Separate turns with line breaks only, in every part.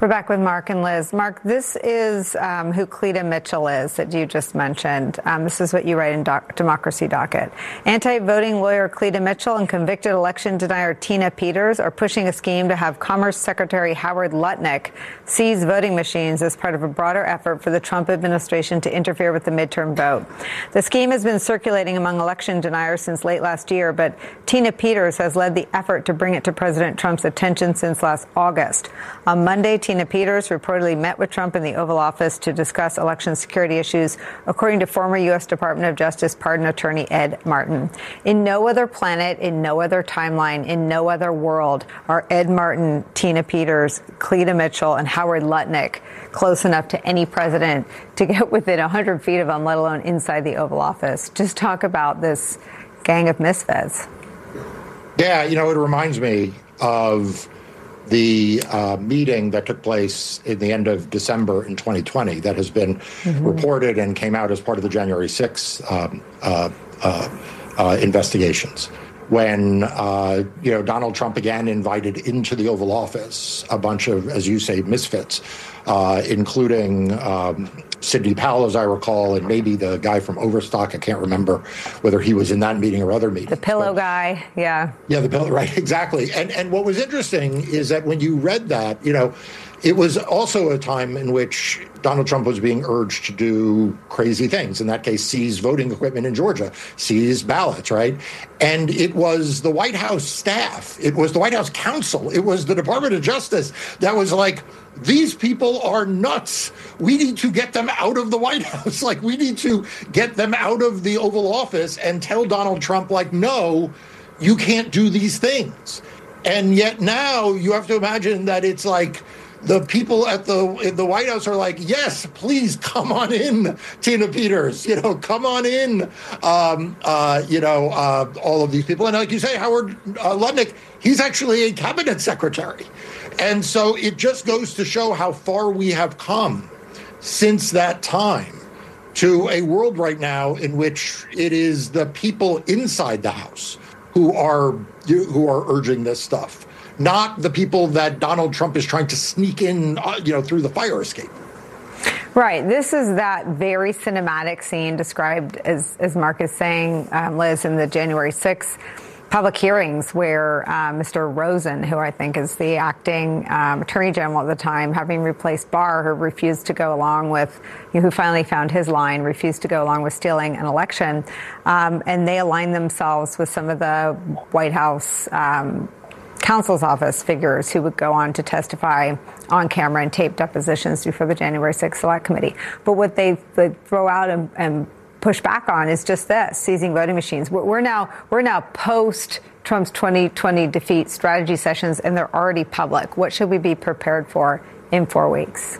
We're back with Mark and Liz. Mark, this is who Cleta Mitchell is that you just mentioned. This is what you write in Democracy Docket. Anti-voting lawyer Cleta Mitchell and convicted election denier Tina Peters are pushing a scheme to have Commerce Secretary Howard Lutnick seize voting machines as part of a broader effort for the Trump administration to interfere with the midterm vote. The scheme has been circulating among election deniers since late last year, but Tina Peters has led the effort to bring it to President Trump's attention since last August. On Monday, Tina Peters reportedly met with Trump in the Oval Office to discuss election security issues, according to former U.S. Department of Justice pardon attorney Ed Martin. In no other planet, in no other timeline, in no other world are Ed Martin, Tina Peters, Cleta Mitchell, and Howard Lutnick close enough to any president to get within 100 feet of them, let alone inside the Oval Office. Just talk about this gang of misfits.
Yeah, it reminds me of the meeting that took place in the end of December in 2020 that has been reported and came out as part of the January 6th investigations. When, Donald Trump again invited into the Oval Office a bunch of, as you say, misfits, including Sidney Powell, as I recall, and maybe the guy from Overstock. I can't remember whether he was in that meeting or other meetings.
The pillow guy, yeah.
Yeah, the pillow, right, exactly. And what was interesting is that when you read that, it was also a time in which Donald Trump was being urged to do crazy things. In that case, seize voting equipment in Georgia, seize ballots, right? And it was the White House staff, it was the White House counsel, it was the Department of Justice that was like, these people are nuts. We need to get them out of the White House. We need to get them out of the Oval Office and tell Donald Trump, no, you can't do these things. And yet now you have to imagine that it's the people at the White House are like, yes, please come on in, Tina Peters, come on in, all of these people. And like you say, Howard Lutnick, he's actually a cabinet secretary. And so it just goes to show how far we have come since that time to a world right now in which it is the people inside the House who are urging this stuff, not the people that Donald Trump is trying to sneak in, through the fire escape.
Right. This is that very cinematic scene described, as Mark is saying, Liz, in the January 6th public hearings where Mr. Rosen, who I think is the acting attorney general at the time, having replaced Barr, who refused to go along with, who finally found his line, refused to go along with stealing an election. And they aligned themselves with some of the White House counsel's office figures who would go on to testify on camera and tape depositions before the January 6th Select Committee. But what they throw out and push back on is just this: seizing voting machines. We're now post Trump's 2020 defeat strategy sessions, and they're already public. What should we be prepared for in 4 weeks?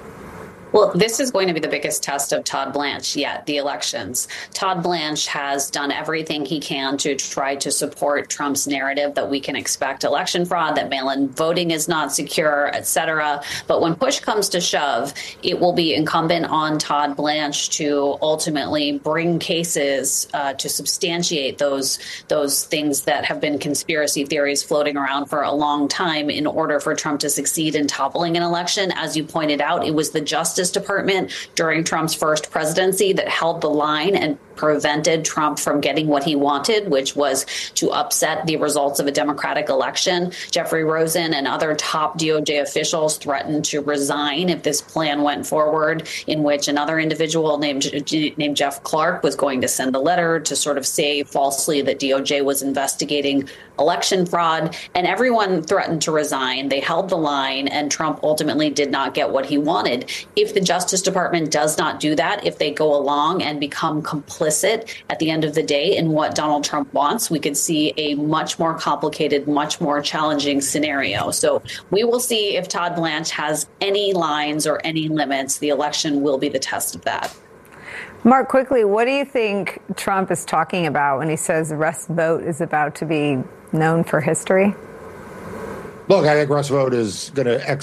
Well, this is going to be the biggest test of Todd Blanche yet, the elections. Todd Blanche has done everything he can to try to support Trump's narrative that we can expect election fraud, that mail-in voting is not secure, et cetera. But when push comes to shove, it will be incumbent on Todd Blanche to ultimately bring cases to substantiate those things that have been conspiracy theories floating around for a long time in order for Trump to succeed in toppling an election. As you pointed out, it was the Justice Department during Trump's first presidency that held the line and prevented Trump from getting what he wanted, which was to upset the results of a Democratic election. Jeffrey Rosen and other top DOJ officials threatened to resign if this plan went forward, in which another individual named Jeff Clark was going to send a letter to sort of say falsely that DOJ was investigating election fraud. And everyone threatened to resign. They held the line, and Trump ultimately did not get what he wanted. If the Justice Department does not do that, if they go along and become complicit at the end of the day in what Donald Trump wants, we could see a much more complicated, much more challenging scenario. So we will see if Todd Blanche has any lines or any limits. The election will be the test of that.
Mark, quickly, what do you think Trump is talking about when he says Russ Vought is about to be known for history?
Look, I think Russ Vought is going to